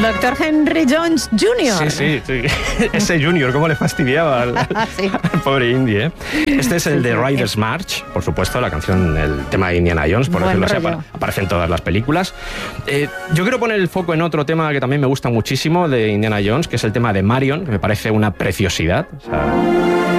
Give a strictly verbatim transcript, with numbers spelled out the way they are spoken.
doctor Henry Jones junior Sí, sí, sí. Ese Junior, cómo le fastidiaba al, sí. al pobre Indy, ¿eh? Este es el de Riders March, por supuesto, la canción, el tema de Indiana Jones, por Buen decirlo así, rollo. apa- aparece en todas las películas. Eh, yo quiero poner el foco en otro tema que también me gusta muchísimo de Indiana Jones, que es el tema de Marion, que me parece una preciosidad. O sea,